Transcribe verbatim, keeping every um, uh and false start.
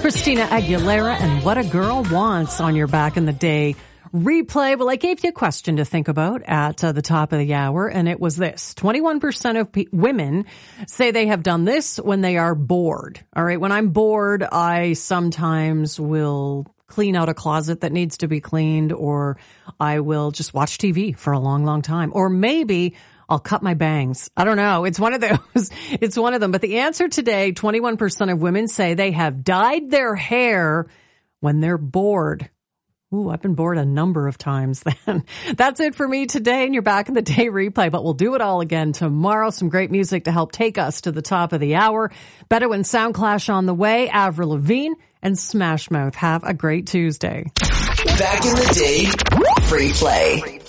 Christina Aguilera and What a Girl Wants on your Back in the Day replay. Well, I gave you a question to think about at uh, the top of the hour, and it was this. twenty-one percent of pe- women say they have done this when they are bored. All right, when I'm bored, I sometimes will clean out a closet that needs to be cleaned, or I will just watch T V for a long, long time. Or maybe I'll cut my bangs. I don't know. It's one of those. It's one of them. But the answer today, twenty-one percent of women say they have dyed their hair when they're bored. Ooh, I've been bored a number of times then. That's it for me today in your Back in the Day replay, but we'll do it all again tomorrow. Some great music to help take us to the top of the hour. Bedouin Soundclash on the way, Avril Lavigne and Smash Mouth. Have a great Tuesday. Back in the Day replay.